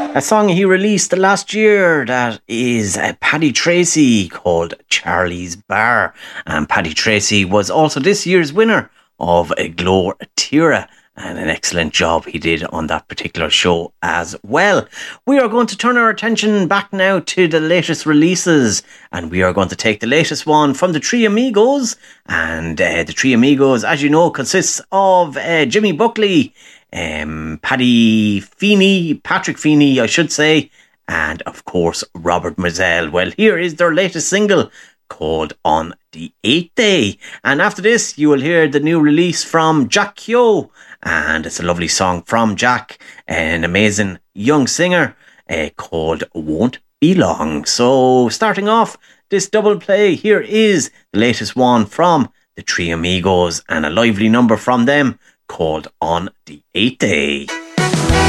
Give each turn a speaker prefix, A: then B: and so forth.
A: A song he released last year that is Paddy Tracy called Charlie's Bar. And Paddy Tracy was also this year's winner of a Glór Tíre, and an excellent job he did on that particular show as well. We are going to turn our attention back now to the latest releases, and we are going to take the latest one from the Three Amigos. And the Three Amigos, as you know, consists of Jimmy Buckley, Patrick Feeney, I should say, and of course Robert Mazel. Well, here is their latest single called On the Eighth Day, and after this you will hear the new release from Jack Keogh, and it's a lovely song from Jack, an amazing young singer, called Won't Be Long. So starting off this double play, here is the latest one from the Three Amigos and a lively number from them called On the Eighth Day.